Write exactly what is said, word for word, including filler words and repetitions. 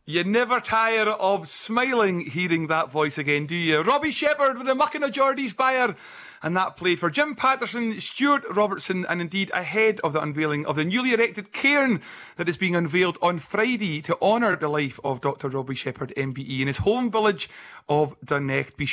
You never tire of smiling hearing that voice again, do you? Robbie Shepherd with the Mucking of Geordie's Byre. And that played for Jim Patterson, Stuart Robertson, and indeed ahead of the unveiling of the newly erected cairn that is being unveiled on Friday to honour the life of Doctor Robbie Shepherd, M B E, in his home village of Dunecht. Be